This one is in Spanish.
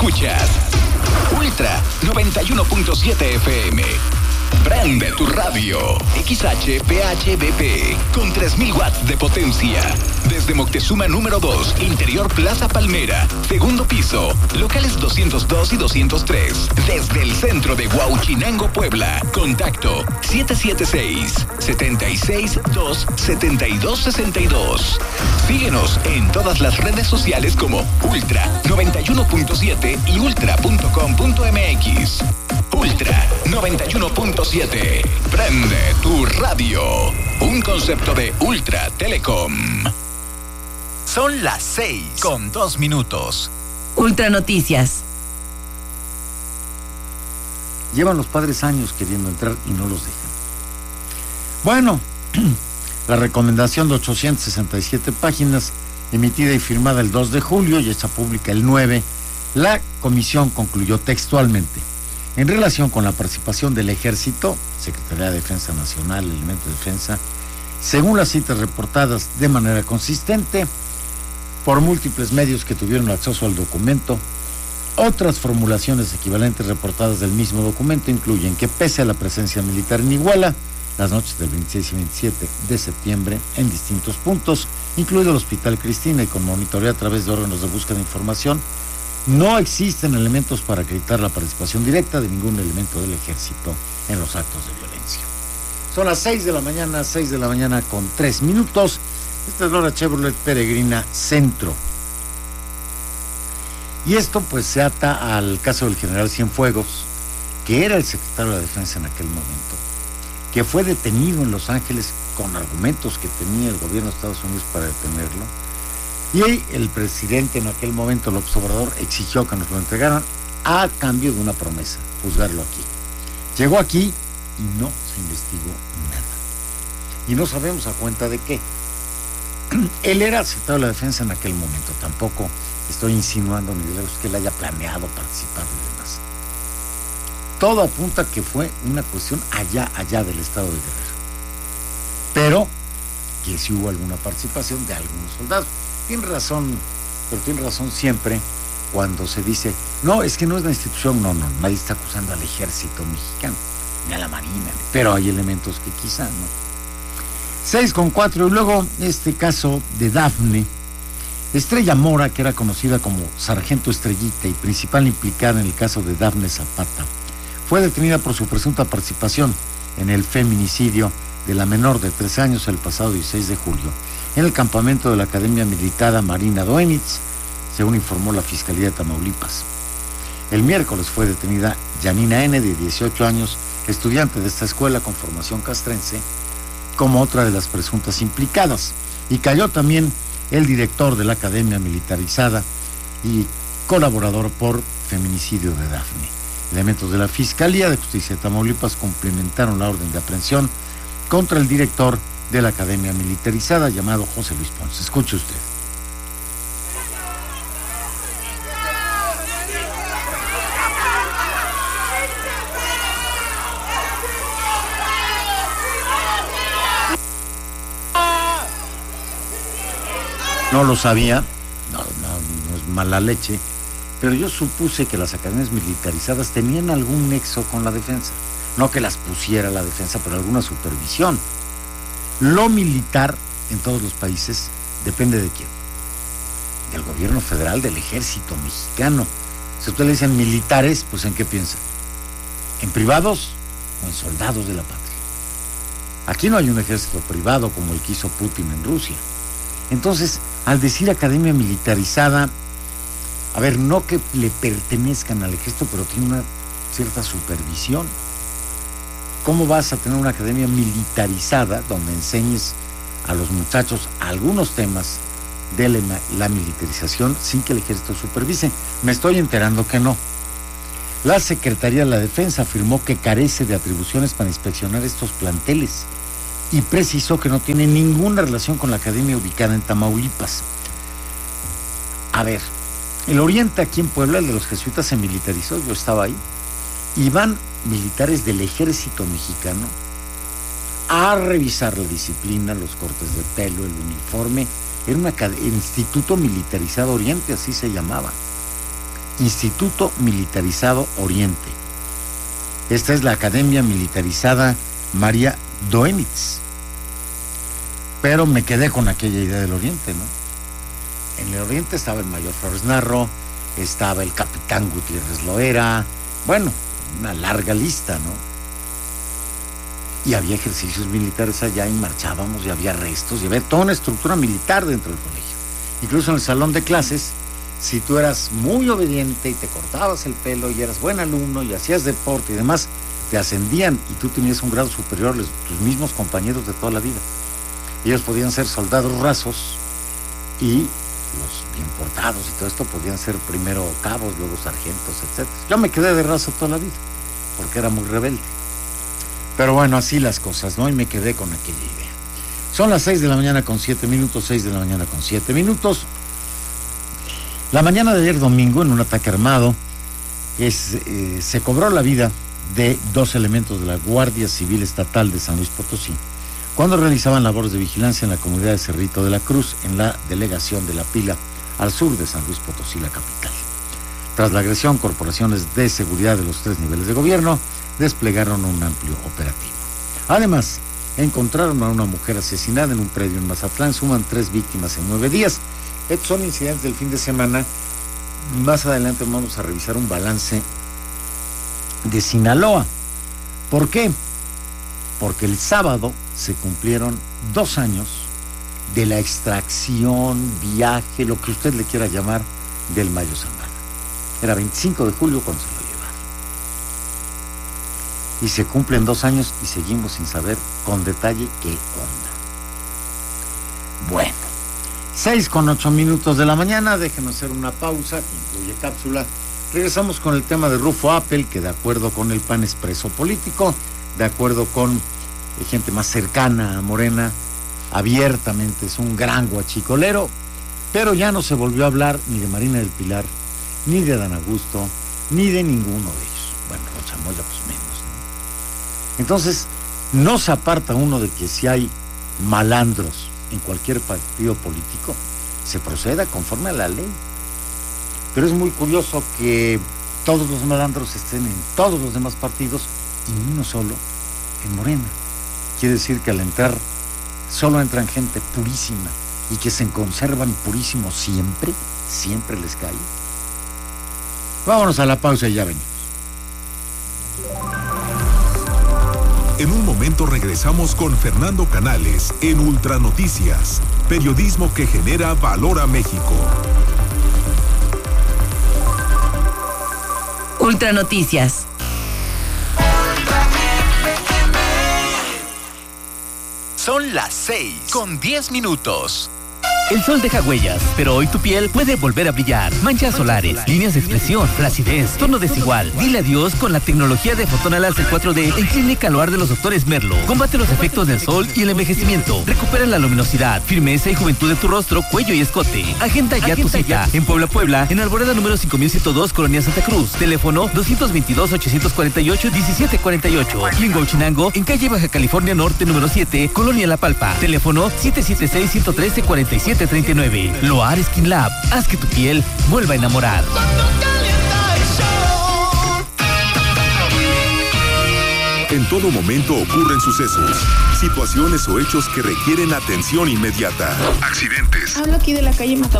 escuchas Ultra 91.7 FM. Prende tu radio. XHPHBP con 3000 watts de potencia. Desde Moctezuma número 2, Interior Plaza Palmera, segundo piso, locales 202 y 203. Desde el centro de Huauchinango, Puebla. Contacto 776-272-7262. Síguenos en todas las redes sociales como Ultra 91.7 y ultra.com.mx. Ultra 91.7. Prende tu radio. Un concepto de Ultra Telecom. Son las 6:02. Ultra Noticias. Llevan los padres años queriendo entrar y no los dejan. Bueno, la recomendación de 867 páginas, emitida y firmada el 2 de julio y hecha pública el 9, la comisión concluyó textualmente: en relación con la participación del Ejército, Secretaría de Defensa Nacional, Elementos de Defensa, según las citas reportadas de manera consistente por múltiples medios que tuvieron acceso al documento, otras formulaciones equivalentes reportadas del mismo documento incluyen que pese a la presencia militar en Iguala, las noches del 26 y 27 de septiembre, en distintos puntos, incluido el Hospital Cristina, y con monitoreo a través de órganos de búsqueda de información, no existen elementos para acreditar la participación directa de ningún elemento del Ejército en los actos de violencia. Son las 6 de la mañana con 3 minutos. Esta es Lora Chevrolet Peregrina Centro. Y esto pues se ata al caso del general Cienfuegos, que era el secretario de la Defensa en aquel momento, que fue detenido en Los Ángeles con argumentos que tenía el gobierno de Estados Unidos para detenerlo. Y el presidente en aquel momento, López Obrador, exigió que nos lo entregaran a cambio de una promesa, juzgarlo aquí. Llegó aquí y no se investigó nada. Y no sabemos a cuenta de qué. Él era secretario de la Defensa en aquel momento. Tampoco estoy insinuando ni de que él haya planeado participar y demás. Todo apunta que fue una cuestión allá del estado de Guerrero. Pero que sí hubo alguna participación de algunos soldados. Tiene razón siempre cuando se dice, no, es que no es la institución, no, nadie está acusando al ejército mexicano, ni a la marina, pero hay elementos que quizá no. 6:04, y luego este caso de Dafne. Estrella Mora, que era conocida como Sargento Estrellita y principal implicada en el caso de Dafne Zapata, fue detenida por su presunta participación en el feminicidio de la menor de 13 años el pasado 16 de julio, en el campamento de la Academia Militar Marina Doenitz, según informó la Fiscalía de Tamaulipas. El miércoles fue detenida Yanina N., de 18 años, estudiante de esta escuela con formación castrense, como otra de las presuntas implicadas, y cayó también el director de la Academia Militarizada y colaborador por feminicidio de Dafne. Elementos de la Fiscalía de Justicia de Tamaulipas cumplimentaron la orden de aprehensión contra el director de la Academia Militarizada, llamado José Luis Ponce. Escuche usted. No lo sabía, no es mala leche, pero yo supuse que las academias militarizadas tenían algún nexo con la defensa. No que las pusiera la defensa, pero alguna supervisión. Lo militar en todos los países depende de quién. Del gobierno federal, del ejército mexicano. Si ustedes le dicen militares, pues ¿en qué piensan? ¿En privados o en soldados de la patria? Aquí no hay un ejército privado como el que hizo Putin en Rusia. Entonces, al decir academia militarizada, a ver, no que le pertenezcan al ejército, pero tiene una cierta supervisión. ¿Cómo vas a tener una academia militarizada donde enseñes a los muchachos algunos temas de la militarización sin que el ejército supervise? Me estoy enterando que no. La Secretaría de la Defensa afirmó que carece de atribuciones para inspeccionar estos planteles y precisó que no tiene ninguna relación con la academia ubicada en Tamaulipas. A ver, el Oriente aquí en Puebla, el de los jesuitas, se militarizó, yo estaba ahí, y van militares del ejército mexicano a revisar la disciplina, los cortes de pelo, el uniforme. Era un instituto militarizado Oriente, así se llamaba. Instituto Militarizado Oriente. Esta es la Academia Militarizada María Doenitz. Pero me quedé con aquella idea del Oriente, ¿no? En el Oriente estaba el mayor Flores Narro, estaba el capitán Gutiérrez Loera, bueno, una larga lista, ¿no? Y había ejercicios militares allá y marchábamos y había restos y había toda una estructura militar dentro del colegio. Incluso en el salón de clases, si tú eras muy obediente y te cortabas el pelo y eras buen alumno y hacías deporte y demás, te ascendían y tú tenías un grado superior a tus mismos compañeros de toda la vida. Ellos podían ser soldados rasos y los bien portados y todo esto podían ser primero cabos, luego sargentos, etc. Yo me quedé de raso toda la vida porque era muy rebelde. Pero bueno, así las cosas, ¿no? Y me quedé con aquella idea. Son las 6 de la mañana con 7 minutos, 6 de la mañana con 7 minutos. La mañana de ayer domingo, en un ataque armado, se cobró la vida de 2 elementos de la Guardia Civil Estatal de San Luis Potosí, cuando realizaban labores de vigilancia en la comunidad de Cerrito de la Cruz, en la delegación de La Pila, al sur de San Luis Potosí, la capital. Tras la agresión, corporaciones de seguridad de los 3 niveles de gobierno desplegaron un amplio operativo. Además, encontraron a una mujer asesinada en un predio en Mazatlán. Suman 3 víctimas en 9 días. Estos son incidentes del fin de semana. Más adelante vamos a revisar un balance de Sinaloa. ¿Por qué? Porque el sábado se cumplieron 2 años de la extracción, viaje, lo que usted le quiera llamar, del Mayo Zambada. Era 25 de julio cuando se lo llevaron. Y se cumplen 2 años y seguimos sin saber con detalle qué onda. Bueno, 6:08 de la mañana, déjenos hacer una pausa que incluye cápsula. Regresamos con el tema de Rufo Appel, que de acuerdo con el PAN es preso político, de acuerdo con gente más cercana a Morena, abiertamente es un gran guachicolero, pero ya no se volvió a hablar ni de Marina del Pilar, ni de Adán Augusto, ni de ninguno de ellos. Bueno, Rochamoya pues menos, ¿no? Entonces, no se aparta uno de que si hay malandros en cualquier partido político, se proceda conforme a la ley. Pero es muy curioso que todos los malandros estén en todos los demás partidos y uno solo en Morena. Quiere decir que al entrar solo entran gente purísima y que se conservan purísimos siempre, siempre les cae. Vámonos a la pausa y ya venimos. En un momento regresamos con Fernando Canales en Ultranoticias, periodismo que genera valor a México. Ultranoticias. Son las 6:10. El sol deja huellas, pero hoy tu piel puede volver a brillar. Manchas solares, líneas de expresión, flacidez, tono desigual. Dile adiós con la tecnología de Fotona Láser 4D en Clínica Loar de los Doctores Merlo. Combate los efectos del sol y el envejecimiento. Recupera la luminosidad, firmeza y juventud de tu rostro, cuello y escote. Agenda ya tu cita en Puebla, en Alborada número 5102, Colonia Santa Cruz. Teléfono 222-848-1748. Y en Huachinango, en calle Baja California Norte número 7, Colonia La Palpa. Teléfono 776-113-4739. Loar Skin Lab. Haz que tu piel vuelva a enamorar. En todo momento ocurren sucesos, situaciones o hechos que requieren atención inmediata. Accidentes, Hablo aquí de la calle Matamoros.